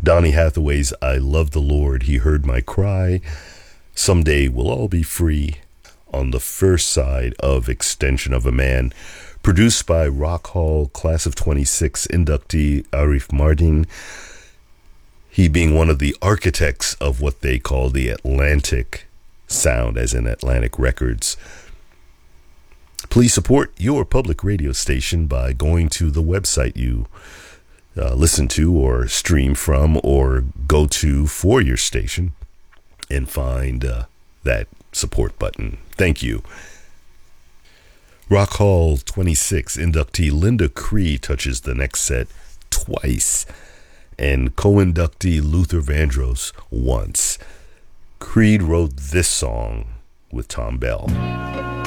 Donny Hathaway's I Love the Lord, He Heard My Cry, Someday We'll All Be Free, on the first side of Extension of a Man, produced by Rock Hall Class of 26 inductee Arif Mardin, he being one of the architects of what they call the Atlantic sound, as in Atlantic Records. Please support your public radio station by going to the website you listen to or stream from or go to for your station and find that support button. Thank you. Rock Hall 26 inductee Linda Cree touches the next set twice, and co-inductee Luther Vandross once. Creed wrote this song with Tom Bell.